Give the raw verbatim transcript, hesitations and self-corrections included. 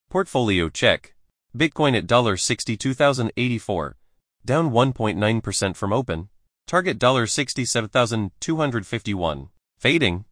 Portfolio check. Bitcoin at sixty-two thousand eighty-four, down one point nine percent from open. Target sixty-seven thousand two hundred fifty-one. Fading.